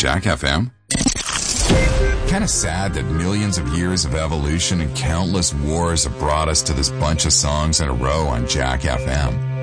Jack FM. Kinda sad that millions of years of evolution and countless wars have brought us to this bunch of songs in a row on Jack FM.